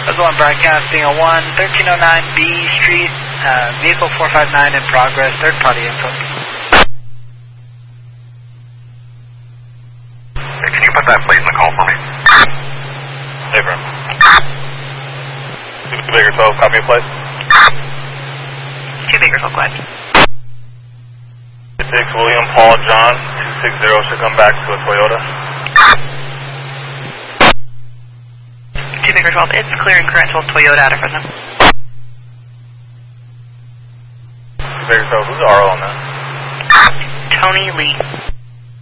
That's one broadcasting a 1309 B Street, vehicle 459 in progress, third party info. Can you put that plate in the call for me? Abram. 2 Baker 12, copy a plate. 2 Baker 12, go ahead. 6 William Paul John 260 should come back to a Toyota. 2 Baker 12, it's clear and correct to Toyota out of Fresno. 2 Baker 12, who's the RO on that? Tony Lee.